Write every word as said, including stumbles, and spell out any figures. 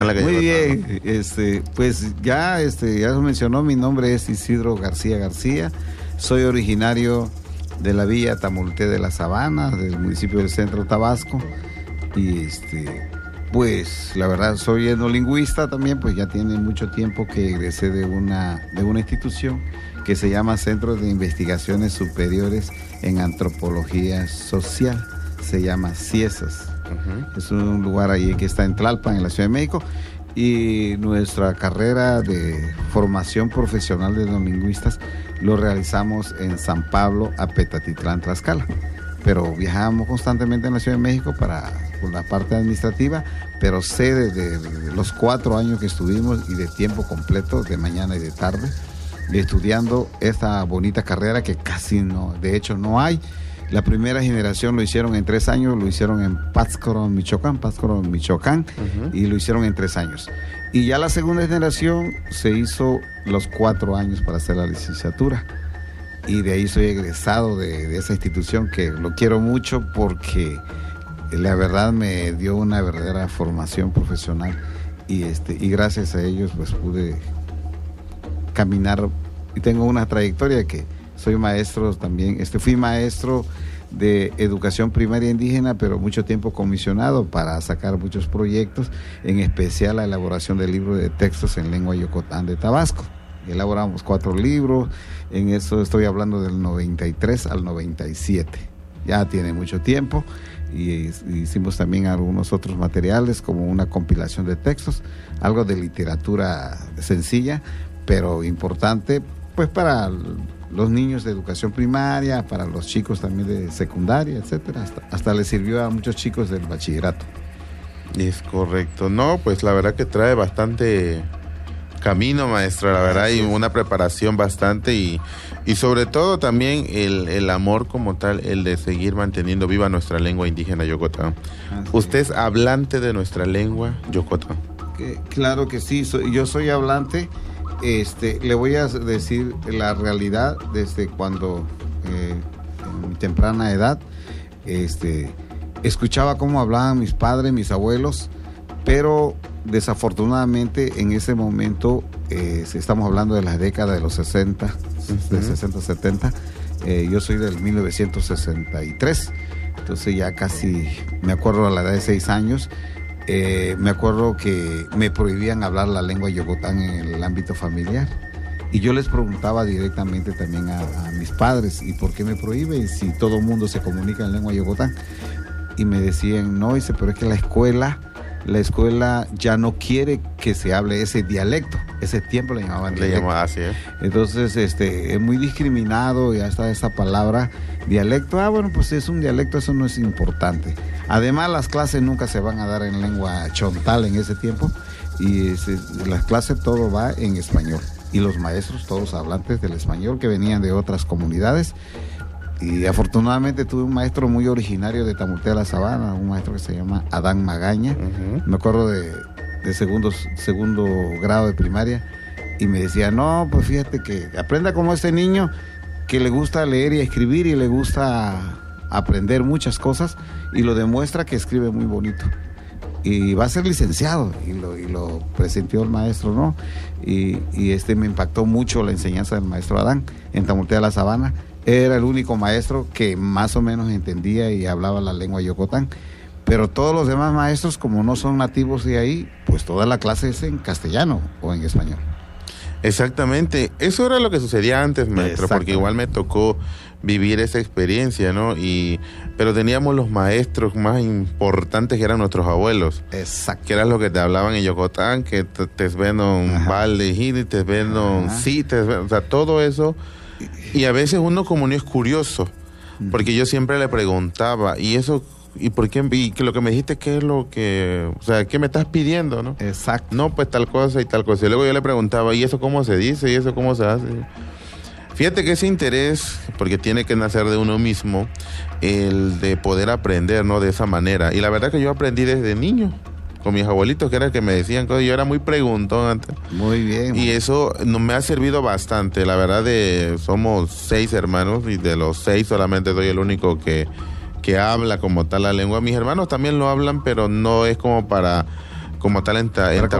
Muy bien, este, pues ya, este, ya se mencionó, mi nombre es Isidro García García, soy originario de la villa Tamulté de la Sabana, del municipio del Centro Tabasco, y este, pues la verdad soy etnolingüista también, pues ya tiene mucho tiempo que egresé de una, de una institución que se llama Centro de Investigaciones Superiores en Antropología Social, se llama CIESAS. Uh-huh. Es un lugar ahí que está en Tlalpan, en la Ciudad de México, y nuestra carrera de formación profesional de etnolingüistas lo realizamos en San Pablo, Apetatitlán, Tlaxcala. Pero viajábamos constantemente en la Ciudad de México para por la parte administrativa, pero sé desde los cuatro años que estuvimos y de tiempo completo, de mañana y de tarde, estudiando esta bonita carrera que casi no, de hecho no hay. La primera generación lo hicieron en tres años, lo hicieron en Pátzcuaro, Michoacán, Pátzcuaro, Michoacán, uh-huh. y lo hicieron en tres años. Y ya la segunda generación se hizo los cuatro años para hacer la licenciatura. Y de ahí soy egresado de, de esa institución, que lo quiero mucho porque la verdad me dio una verdadera formación profesional. Y, este, y gracias a ellos pues pude caminar y tengo una trayectoria que soy maestro también, este, fui maestro de educación primaria indígena, pero mucho tiempo comisionado para sacar muchos proyectos, en especial la elaboración de libros de textos en lengua yocotán de Tabasco. Elaboramos cuatro libros, en eso estoy hablando del noventa y tres al noventa y siete, ya tiene mucho tiempo, y hicimos también algunos otros materiales como una compilación de textos, algo de literatura sencilla, pero importante, pues para los niños de educación primaria, para los chicos también de secundaria, etcétera. Hasta, hasta les sirvió a muchos chicos del bachillerato. Es correcto. No, pues la verdad que trae bastante camino, maestro, la verdad, y una preparación bastante, y, y sobre todo también el, el amor como tal, el de seguir manteniendo viva nuestra lengua indígena yocotán. Así ¿Usted es hablante de nuestra lengua yocotán? Que, claro que sí, soy, yo soy hablante. Este, le voy a decir la realidad desde cuando, eh, en mi temprana edad, este, escuchaba cómo hablaban mis padres, mis abuelos, pero desafortunadamente en ese momento, eh, estamos hablando de las décadas de los sesenta, uh-huh. de sesenta, setenta, eh, yo soy del mil novecientos sesenta y tres, entonces ya casi me acuerdo a la edad de seis años. Eh, me acuerdo que me prohibían hablar la lengua yocotán en el ámbito familiar, y yo les preguntaba directamente también a, a mis padres, ¿y por qué me prohíben si todo el mundo se comunica en lengua yocotán? Y me decían, no, dice, pero es que la escuela la escuela ya no quiere que se hable ese dialecto, ese tiempo le llamaban le llamaba así, ¿eh? Entonces este, es muy discriminado, ya está esa palabra dialecto. Ah, bueno, pues es un dialecto, eso no es importante. Además, las clases nunca se van a dar en lengua chontal en ese tiempo, y ese, las clases todo va en español, y los maestros todos hablantes del español que venían de otras comunidades. Y afortunadamente tuve un maestro muy originario de Tamulté de la Sabana, un maestro que se llama Adán Magaña. Uh-huh. Me acuerdo de, de segundos, segundo grado de primaria, y me decía, no, pues fíjate que aprenda como este niño que le gusta leer y escribir y le gusta aprender muchas cosas, y lo demuestra que escribe muy bonito. Y va a ser licenciado, y lo, y lo presentó el maestro, ¿no? Y, y este me impactó mucho la enseñanza del maestro Adán en Tamulté de la Sabana. Era el único maestro que más o menos entendía y hablaba la lengua yocotán, pero todos los demás maestros, como no son nativos de ahí, pues toda la clase es en castellano o en español. Exactamente, eso era lo que sucedía antes, maestro, porque igual me tocó vivir esa experiencia, ¿no? Y pero teníamos los maestros más importantes, que eran nuestros abuelos. Exacto. Que eran los que te hablaban en yocotán, que te, te ven balde, y te ven sí, te o sea, todo eso. Y a veces uno como niño es curioso, porque yo siempre le preguntaba, ¿y eso? ¿Y por qué? Y que lo que me dijiste, ¿qué es lo que, o sea, qué me estás pidiendo, no? Exacto. No, pues tal cosa y tal cosa. Y luego yo le preguntaba, ¿y eso cómo se dice? ¿Y eso cómo se hace? Fíjate que ese interés, porque tiene que nacer de uno mismo, el de poder aprender, ¿no? De esa manera. Y la verdad que yo aprendí desde niño, con mis abuelitos, que era que me decían cosas, yo era muy preguntón antes. Muy bien. Y eso no, me ha servido bastante, la verdad, de somos seis hermanos, y de los seis solamente soy el único que, que habla como tal la lengua. Mis hermanos también lo hablan, pero no es como para como tal enta- Para